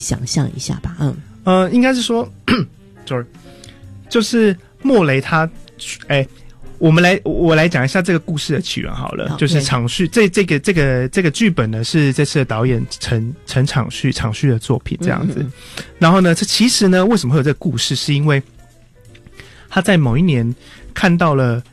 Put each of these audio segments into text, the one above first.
想象一下吧。 应该是说sorry， 就是莫雷他我来讲一下这个故事的起源好了。 好， 就是场旭这个剧本呢是这次的导演陈场旭的作品这样子。然后呢，这其实呢为什么会有这个故事，是因为他在某一年看到了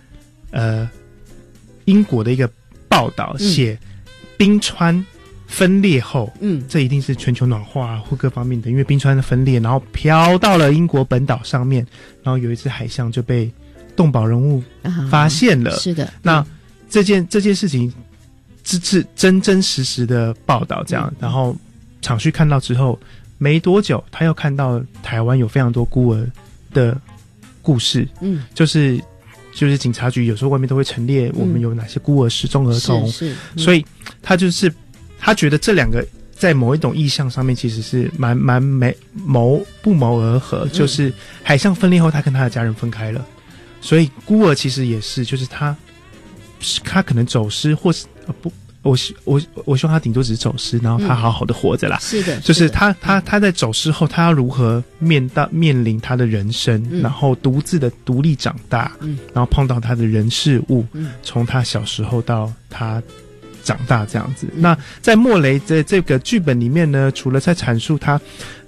英国的一个报道，写冰川分裂后，这一定是全球暖化或各方面的，因为冰川的分裂，然后飘到了英国本岛上面，然后有一只海象就被动保人物发现了。 是的， 那这件事情是真实的报道这样。然后场旭看到之后没多久，他又看到台湾有非常多孤儿的故事，就是警察局有时候外面都会陈列我们有哪些孤儿失踪儿童，所以他觉得这两个在某一种意象上面其实是蛮不谋而合，就是海象分裂后他跟他的家人分开了，所以孤儿其实也是，就是他可能走失，或是不，我希望他顶多只是走失，然后他好好的活着啦。 是的， 就是他在走失后，他要如何面临他的人生，然后独立长大，然后碰到他的人事物，从他小时候到他长大这样子。那在莫雷的这个剧本里面呢，除了在阐述他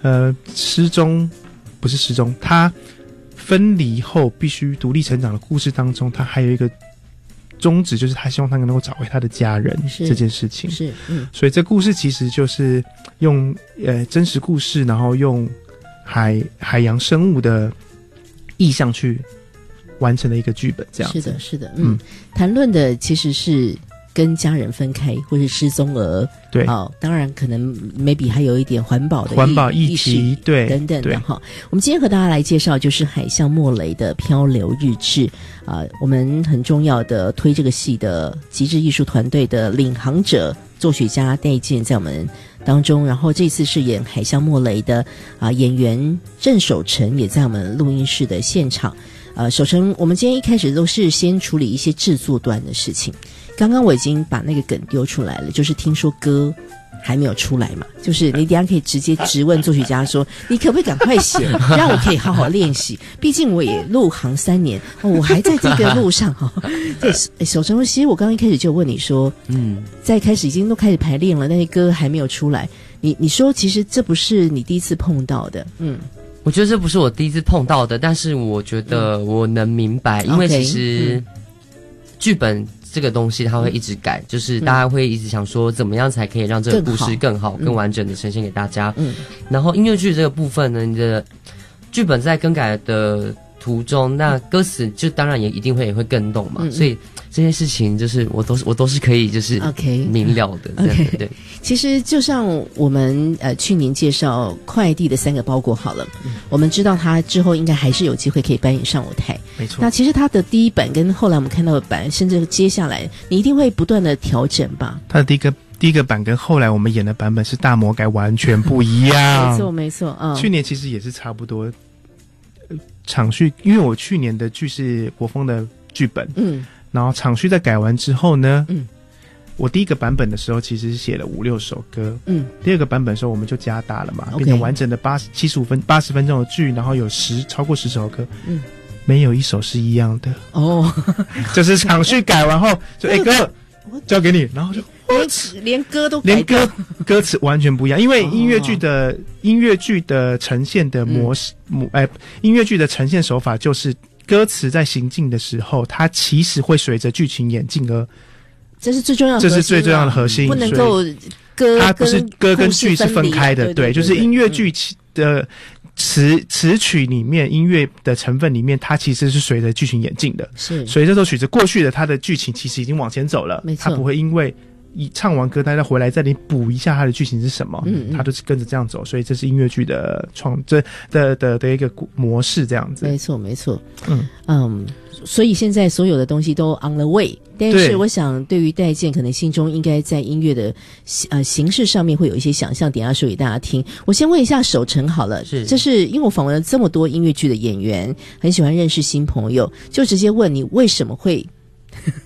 他分离后必须独立成长的故事当中，他还有一个宗旨，就是他希望他能够找回他的家人这件事情。是，所以这故事其实就是用真实故事，然后用海洋生物的意象去完成的一个剧本，这样子。 是的，谈论的其实是跟家人分开或是失踪儿，对，当然可能 maybe 还有一点环保议题，对，等等的哈。我们今天和大家来介绍就是海象莫雷的漂流日志我们很重要的推这个戏的极致艺术团队的领航者作曲家戴健在我们当中，然后这次饰演海象莫雷的演员郑守成也在我们录音室的现场。守成，我们今天一开始都是先处理一些制作端的事情。刚刚我已经把那个梗丢出来了，就是听说歌还没有出来嘛，就是你等一下可以直接质问作曲家说，你可不可以赶快写，让我可以好好练习。毕竟我也入行3年，我还在这个路上对，守成，其实我刚刚一开始就问你说，在开始已经都开始排练了，那些歌还没有出来，你说其实这不是你第一次碰到的， 我觉得这不是我第一次碰到的，但是我觉得我能明白，因为其实剧本这个东西它会一直改，就是大家会一直想说怎么样才可以让这个故事更好更完整的呈现给大家。然后音乐剧这个部分呢，你的剧本在更改的途中，那歌词就当然也一定也会更动嘛，所以这些事情就是我都是可以就是明了的。 Okay. 对，其实就像我们去年介绍快递的3个包裹好了，我们知道他之后应该还是有机会可以搬演上舞台。 没错。 那其实他的第一版跟后来我们看到的版，甚至接下来你一定会不断的调整吧？ 他的第一个版跟后来我们演的版本是大魔改，完全不一样。 没错。 去年其实也是差不多。场序，因为我去年的剧是国风的剧本，然后场序在改完之后呢，我第一个版本的时候其实是写了5-6首歌，第二个版本的时候我们就加大了嘛，变成完整的80分钟的剧，然后有超过10首歌，没有一首是一样的就是场序改完后就歌交给你，然后就连歌都改掉， 连歌词完全不一样，因为音乐剧的呈现的模式，音乐剧的呈现手法就是歌词在行进的时候，它其实会随着剧情演进而， 这是最重要的核心，不能够它不是歌跟剧是分开的，对，就是音乐剧的词曲里面，音乐的成分里面，它其实是随着剧情演进的，是随着这首曲子过去的，它的剧情其实已经往前走了，它不会因为唱完歌，大家回来再补一下它的剧情是什么，它都是跟着这样走，所以这是音乐剧的的一个模式，这样子。没错。所以现在所有的东西都 on the way， 但是我想对于戴健可能心中应该在音乐的形式上面会有一些想象，等一下说给大家听。我先问一下守成好了，这是因为我访问了这么多音乐剧的演员，很喜欢认识新朋友，就直接问你为什么会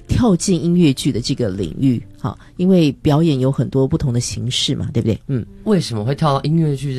跳进音乐剧的这个领域？好，因为表演有很多不同的形式嘛，对不对？ 为什么会跳到音乐剧